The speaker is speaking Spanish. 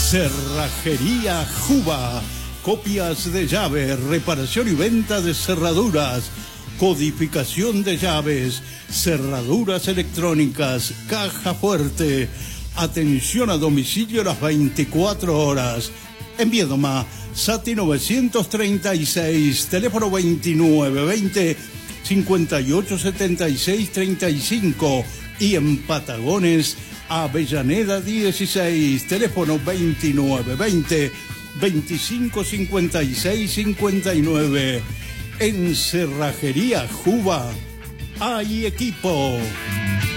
Cerrajería Juba. Copias de llave, reparación y venta de cerraduras, codificación de llaves, cerraduras electrónicas, caja fuerte. Atención a domicilio las 24 horas. En Viedma, Sati 936, teléfono 2920-587635. Y en Patagones, Avellaneda 16, teléfono 2920-255659. En Cerrajería Juba hay equipo.